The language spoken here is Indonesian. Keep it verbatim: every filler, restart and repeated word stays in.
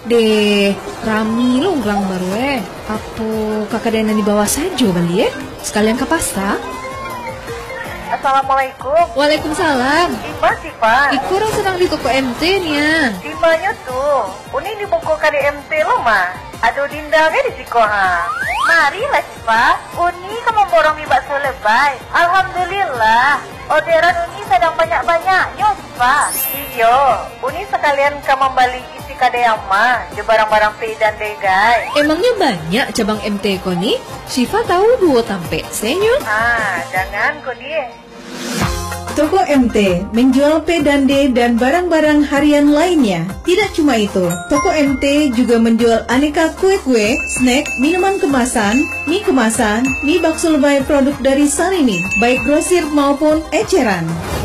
De, rami lo nggelang baru eh. Apa kakak dana di bawah saja bali eh? Sekalian ke pasar. Assalamualaikum. Waalaikumsalam. Ima sih Pak. Iku orang sedang di toko M T nya. Dimanya tuh? Uni di buku K D M T lo mah. Aduh dindangnya di Sikoha. Mari lah sih Pak. Uni kamu borong di bakso lebay. Alhamdulillah. Orderan Uni sedang banyak-banyaknya sih Pak. Iyo. Uni sekalian kamu balik isi K D M mah. Di barang-barang P dan D guys. Emangnya banyak cabang M T ko nih? Syifa tahu dua tampe senyo. Ah, jangan kok dia. Toko M T menjual P dan D dan barang-barang harian lainnya. Tidak cuma itu, toko M T juga menjual aneka kue-kue, snack, minuman kemasan, mie kemasan, mie bakso lebay produk dari Sanini, baik grosir maupun eceran.